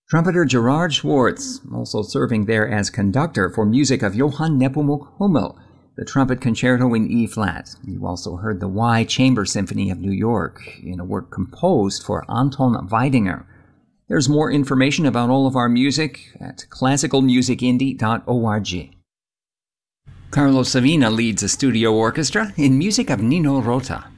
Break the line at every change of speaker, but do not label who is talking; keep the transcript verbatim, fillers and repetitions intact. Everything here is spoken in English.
Trumpeter Gerard Schwartz, also serving there as conductor for music of Johann Nepomuk Hummel, the Trumpet Concerto in E-flat. You also heard the Y Chamber Symphony of New York in a work composed for Anton Weidinger. There's more information about all of our music at classical music indie dot org. Carlos Savina leads a studio orchestra in music of Nino Rota.